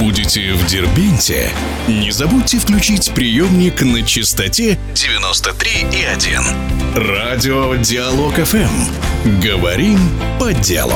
Будете в Дербенте? Не забудьте включить приемник на частоте 93,1. Радио Диалог ФМ. Говорим по делу.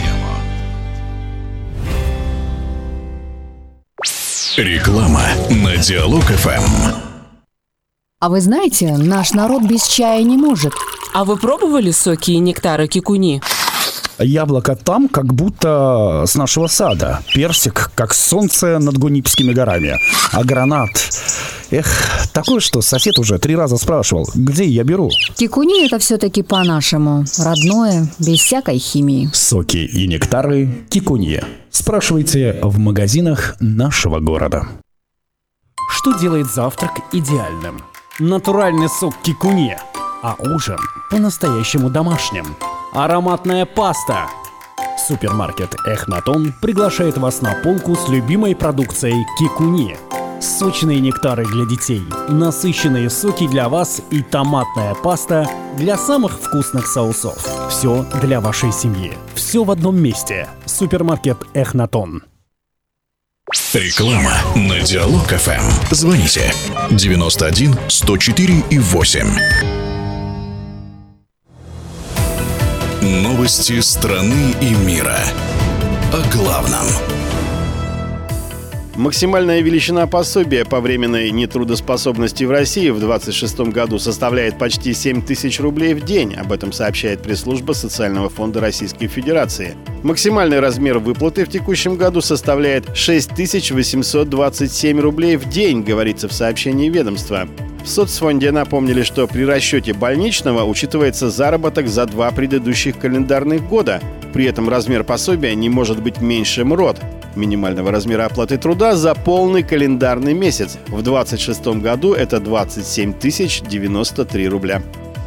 Реклама на Диалог ФМ. А вы знаете, наш народ без чая не может. А вы пробовали соки и нектары кикуни? Яблоко там, как будто с нашего сада. Персик, как солнце над Гунипскими горами. А гранат... такое, что сосед уже 3 раза спрашивал, где я беру. Кикуни — это все-таки по-нашему. Родное, без всякой химии. Соки и нектары кикуни. Спрашивайте в магазинах нашего города. Что делает завтрак идеальным? Натуральный сок кикуни. А ужин по-настоящему домашним. Ароматная паста. Супермаркет Эхнатон приглашает вас на полку с любимой продукцией кикуни. Сочные нектары для детей, насыщенные соки для вас и томатная паста для самых вкусных соусов. Все для вашей семьи. Все в одном месте. Супермаркет Эхнатон. Реклама на Диалог ФМ. Звоните 91 104 и 8. Новости страны и мира. О главном. Максимальная величина пособия по временной нетрудоспособности в России в 2026 году составляет почти 7 тысяч рублей в день. Об этом сообщает пресс-служба Социального фонда Российской Федерации. Максимальный размер выплаты в текущем году составляет 6827 рублей в день, говорится в сообщении ведомства. В соцфонде напомнили, что при расчете больничного учитывается заработок за 2 предыдущих календарных года. При этом размер пособия не может быть меньше МРОТ – минимального размера оплаты труда за полный календарный месяц. В 2026 году это 27 093 рубля.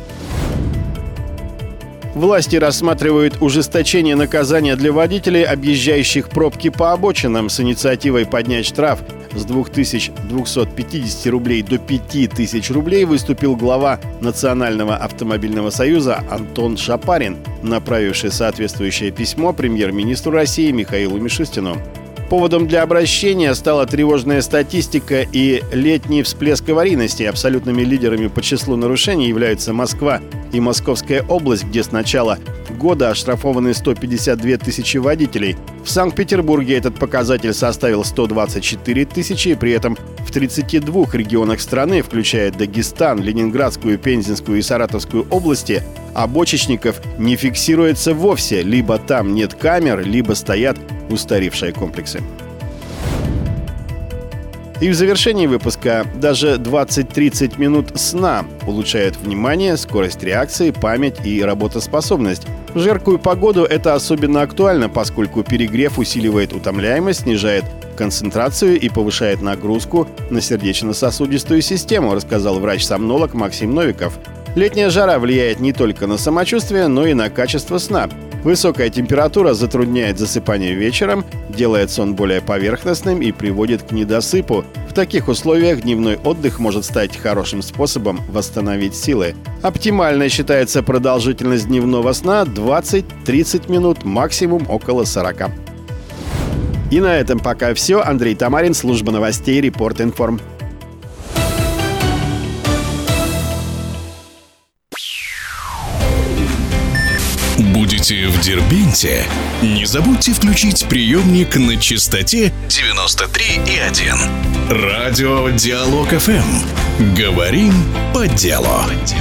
Власти рассматривают ужесточение наказания для водителей, объезжающих пробки по обочинам, с инициативой поднять штраф с 2250 рублей до 5000 рублей выступил глава Национального автомобильного союза Антон Шапарин, направивший соответствующее письмо премьер-министру России Михаилу Мишустину. Поводом для обращения стала тревожная статистика и летний всплеск аварийности. Абсолютными лидерами по числу нарушений являются Москва и Московская область, где с начала года оштрафованы 152 тысячи водителей. В Санкт-Петербурге этот показатель составил 124 тысячи, при этом в 32 регионах страны, включая Дагестан, Ленинградскую, Пензенскую и Саратовскую области, обочечников не фиксируется вовсе. Либо там нет камер, либо стоят устаревшие комплексы. И в завершении выпуска даже 20-30 минут сна улучшают внимание, скорость реакции, память и работоспособность. В жаркую погоду это особенно актуально, поскольку перегрев усиливает утомляемость, снижает концентрацию и повышает нагрузку на сердечно-сосудистую систему, рассказал врач-сомнолог Максим Новиков. Летняя жара влияет не только на самочувствие, но и на качество сна. Высокая температура затрудняет засыпание вечером, делает сон более поверхностным и приводит к недосыпу. В таких условиях дневной отдых может стать хорошим способом восстановить силы. Оптимальной считается продолжительность дневного сна 20-30 минут, максимум около 40. И на этом пока все. Андрей Тамарин, служба новостей Репорт Информ. Будете в Дербенте? Не забудьте включить приемник на частоте 93,1. Радио Диалог ФМ. Говорим по делу.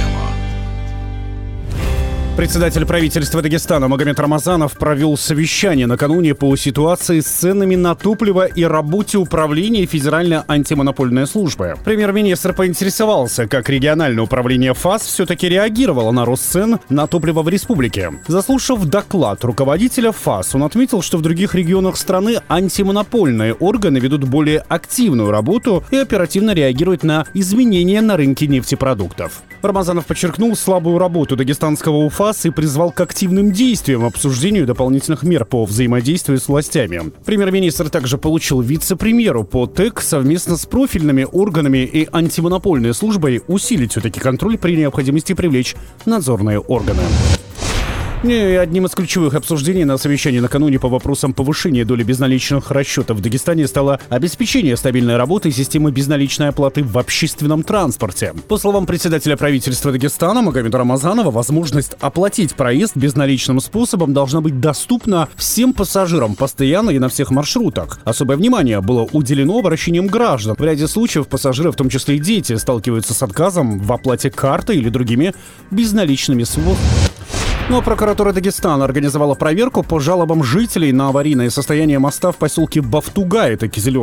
Председатель правительства Дагестана Магомед Рамазанов провел совещание накануне по ситуации с ценами на топливо и работе управления Федеральной антимонопольной службы. Премьер-министр поинтересовался, как региональное управление ФАС все-таки реагировало на рост цен на топливо в республике. Заслушав доклад руководителя ФАС, он отметил, что в других регионах страны антимонопольные органы ведут более активную работу и оперативно реагируют на изменения на рынке нефтепродуктов. Рамазанов подчеркнул слабую работу дагестанского УФАС и призвал к активным действиям, обсуждению дополнительных мер по взаимодействию с властями. Премьер-министр также получил вице-премьеру по ТЭК совместно с профильными органами и антимонопольной службой усилить все-таки контроль, при необходимости привлечь надзорные органы. И одним из ключевых обсуждений на совещании накануне по вопросам повышения доли безналичных расчетов в Дагестане стало обеспечение стабильной работы системы безналичной оплаты в общественном транспорте. По словам председателя правительства Дагестана Магомеда Рамазанова, возможность оплатить проезд безналичным способом должна быть доступна всем пассажирам постоянно и на всех маршрутах. Особое внимание было уделено обращениям граждан. В ряде случаев пассажиры, в том числе и дети, сталкиваются с отказом в оплате картой или другими безналичными средствами. Но прокуратура Дагестана организовала проверку по жалобам жителей на аварийное состояние моста в поселке Бафтуга, это Кизилюртская